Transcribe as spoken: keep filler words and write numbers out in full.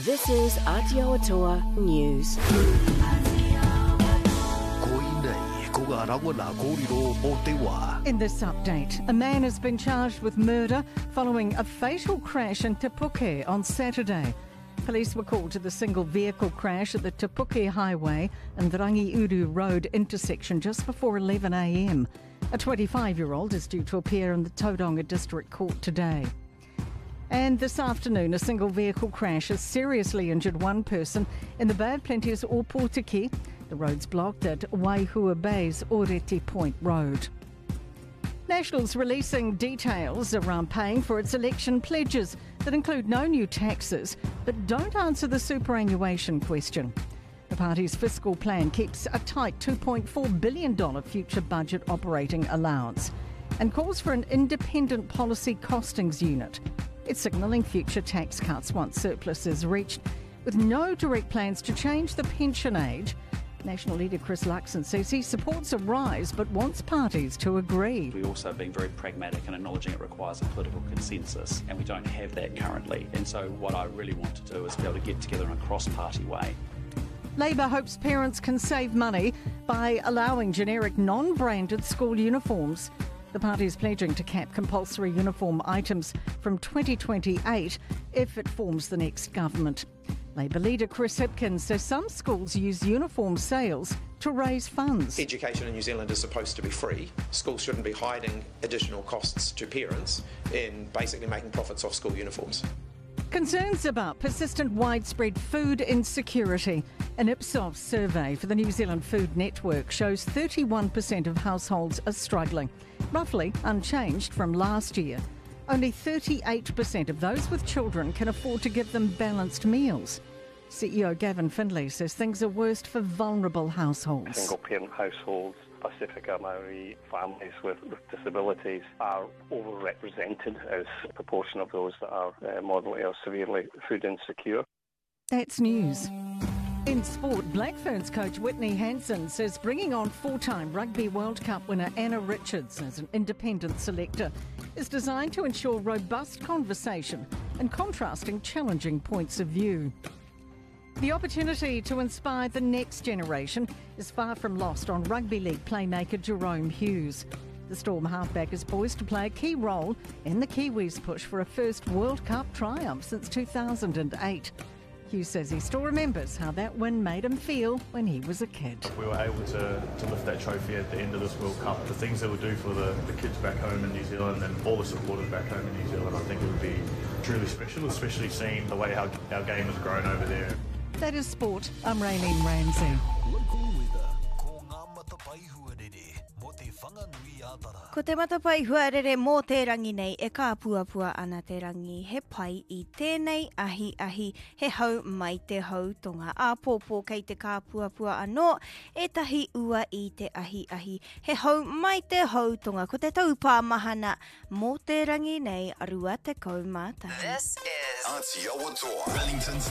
This is Aotearoa News. In this update, a man has been charged with murder following a fatal crash in Te Puke on Saturday. Police were called to the single vehicle crash at the Te Puke Highway and the Rangiuru Road intersection just before eleven a m. A twenty-five-year-old is due to appear in the Tauranga District Court today. And this afternoon, a single vehicle crash has seriously injured one person in the Bay of Plenty's Opotiki. The road's blocked at Waihua Bay's Oreti Point Road. National's releasing details around paying for its election pledges that include no new taxes but don't answer the superannuation question. The party's fiscal plan keeps a tight two point four billion dollars future budget operating allowance and calls for an independent policy costings unit. It's signalling future tax cuts once surplus is reached, with no direct plans to change the pension age. National leader Chris Luxon says he supports a rise but wants parties to agree. We're also being very pragmatic and acknowledging it requires a political consensus, and we don't have that currently. And so what I really want to do is be able to get together in a cross-party way. Labor hopes parents can save money by allowing generic non-branded school uniforms. The party is pledging to cap compulsory uniform items from twenty twenty-eight if it forms the next government. Labor leader Chris Hipkins says some schools use uniform sales to raise funds. Education in New Zealand is supposed to be free. Schools shouldn't be hiding additional costs to parents in basically making profits off school uniforms. Concerns about persistent widespread food insecurity. An Ipsos survey for the New Zealand Food Network shows thirty-one percent of households are struggling, roughly unchanged from last year. Only thirty-eight percent of those with children can afford to give them balanced meals. C E O Gavin Findlay says things are worst for vulnerable households. Single-parent households, Pacifica Maori families with, with disabilities are overrepresented as a proportion of those that are uh, moderately or severely food insecure. That's news. In sport, Black Ferns coach Whitney Hansen says bringing on four-time Rugby World Cup winner Anna Richards as an independent selector is designed to ensure robust conversation and contrasting challenging points of view. The opportunity to inspire the next generation is far from lost on rugby league playmaker Jerome Hughes. The Storm halfback is poised to play a key role in the Kiwis' push for a first World Cup triumph since two thousand eight. Hughes says he still remembers how that win made him feel when he was a kid. We were able to, to lift that trophy at the end of this World Cup. The things that it would do for the, the kids back home in New Zealand and all the supporters back home in New Zealand, I think it would be truly special, especially seeing the way how our game has grown over there. That is sport. I'm Raylene Ramsey. Ko te matapai huarere mō te rangi nei e ka puapua ana te rangi he pai I tēnei ahi ahi he hau mai te hautonga. A pōpō kei te ka puapua anō e tahi ua I te ahi ahi he hau mai te hautonga. Ko te taupā mahana mō te rangi nei arua te kaumātai. This is Aotearoa, Wellington's